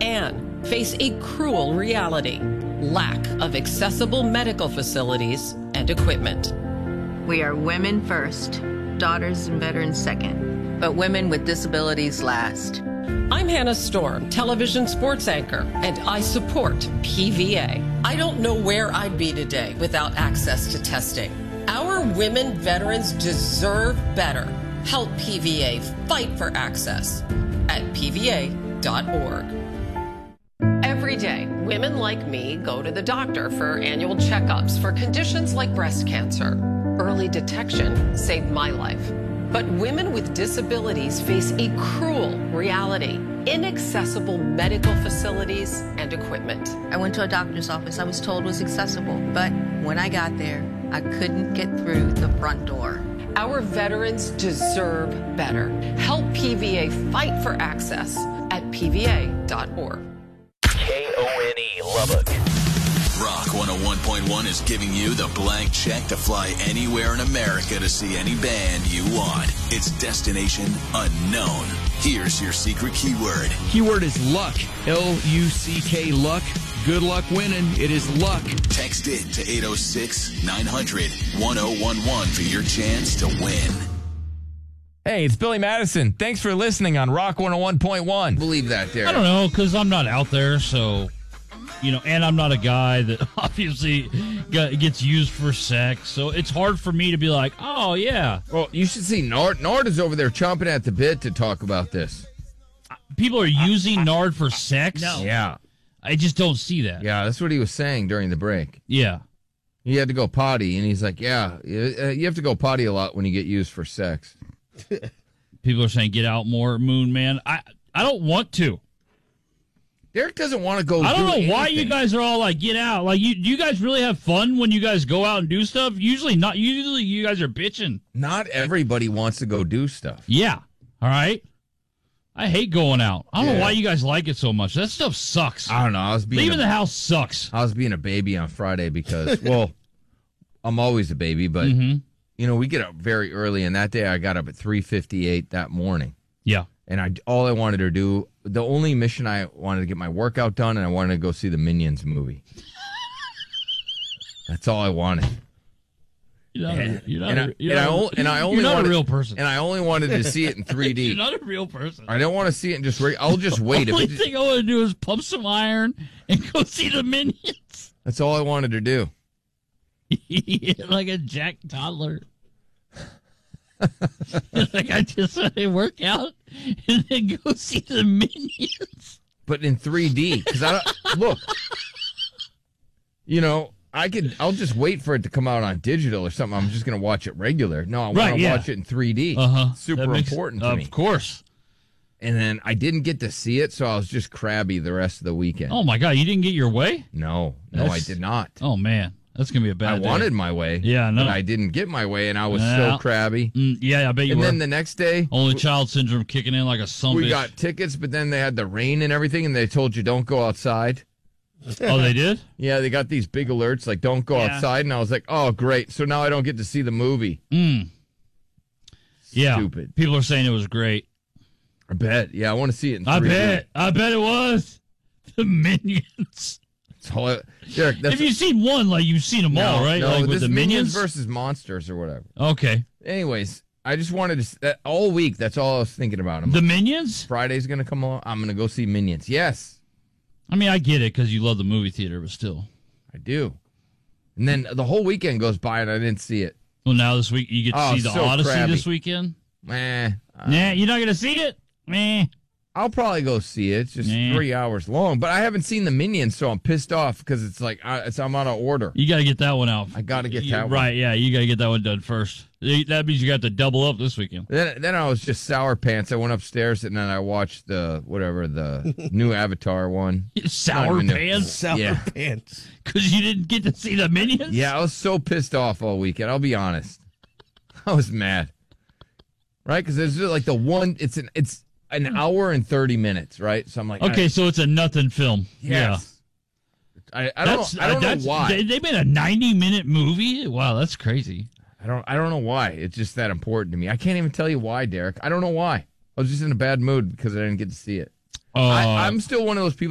and face a cruel reality: lack of accessible medical facilities and equipment. We are women first, daughters and veterans second, but women with disabilities last. I'm Hannah Storm, television sports anchor, and I support PVA. I don't know where I'd be today without access to testing. Our women veterans deserve better. Help PVA fight for access at PVA.org. Every day, women like me go to the doctor for annual checkups for conditions like breast cancer. Early detection saved my life. But women with disabilities face a cruel reality: inaccessible medical facilities and equipment. I went to a doctor's office I was told was accessible, but when I got there, I couldn't get through the front door. Our veterans deserve better. Help PVA fight for access at PVA.org. KONE Lubbock. Rock 101.1 is giving you the blank check to fly anywhere in America to see any band you want. It's Destination Unknown. Here's your secret keyword. Keyword is luck. L-U-C-K, luck. Good luck winning. It is luck. Text it to 806-900-1011 for your chance to win. Hey, it's Billy Madison. Thanks for listening on Rock 101.1. Believe that, Derek. I don't know, because I'm not out there, so, and I'm not a guy that obviously gets used for sex, so it's hard for me to be like, oh, yeah. Well, you should see Nard. Nard is over there chomping at the bit to talk about this. People are using Nard for sex? No. Yeah. I just don't see that. Yeah, that's what he was saying during the break. Yeah. He had to go potty, and he's like, yeah, you have to go potty a lot when you get used for sex. People are saying get out more, Moon Man. I don't want to. Derek doesn't want to go. I don't know anything. why you guys are all like, get out. Like, do you guys really have fun when you guys go out and do stuff? Usually not. Usually you guys are bitching. Not everybody wants to go do stuff. Yeah. All right. I hate going out. I don't know why you guys like it so much. That stuff sucks. I don't know. Leaving the house sucks. I was being a baby on Friday because, well, I'm always a baby, but, we get up very early, and that day I got up at 3:58 that morning. Yeah. And all I wanted to do, the only mission I wanted to get my workout done, and I wanted to go see the Minions movie. That's all I wanted. You're not a real person. And I only wanted to see it in 3D. You're not a real person. I don't want to see it in I'll just wait. The only thing I want to do is pump some iron and go see the Minions. That's all I wanted to do. Like a jack toddler. Like I just want to work out and then go see the Minions. But in 3D, because I don't look. I'll just wait for it to come out on digital or something. I'm just going to watch it regular. No, I want to watch it in 3D. Super important to me. Of course. And then I didn't get to see it, so I was just crabby the rest of the weekend. Oh, my God. You didn't get your way? No, I did not. Oh, man. That's going to be a bad day. I wanted my way. Yeah, no. But I didn't get my way, and I was so crabby. Yeah, I bet you were. And then the next day... Only child syndrome kicking in like a son. We got tickets, but then they had the rain and everything, and they told you don't go outside. Oh, they did? Yeah, they got these big alerts, like, don't go outside. And I was like, oh, great. So now I don't get to see the movie. Yeah. Stupid. People are saying it was great. I bet. Yeah, I want to see it in 3D. I bet it was. The Minions. Derek, if you've seen one, like, you've seen them all, right? No, like this with the Minions versus Monsters or whatever. Okay. Anyways, I just wanted to... all week, that's all I was thinking about. The Minions? Friday's going to come along. I'm going to go see Minions. Yes. I mean, I get it because you love the movie theater, but still. I do. And then the whole weekend goes by and I didn't see it. Well, now this week you get to see the Odyssey this weekend? Nah, you're not going to see it? Meh. I'll probably go see it. It's just 3 hours long. But I haven't seen the Minions, so I'm pissed off because it's like I'm on an order. You got to get that one out. I got to get that one. Right, yeah, you got to get that one done first. That means you got to double up this weekend. Then I was just sour pants. I went upstairs and then I watched the new Avatar one. Sour pants? Sour pants. Because you didn't get to see the Minions? Yeah, I was so pissed off all weekend. I'll be honest. I was mad. Right? Because it's like it's an hour and 30 minutes, right? So I'm like, okay, so it's a nothing film. Yes. Yeah. I don't know why. They made a 90-minute movie? Wow, that's crazy. I don't know why. It's just that important to me. I can't even tell you why, Derek. I don't know why. I was just in a bad mood because I didn't get to see it. I'm still one of those people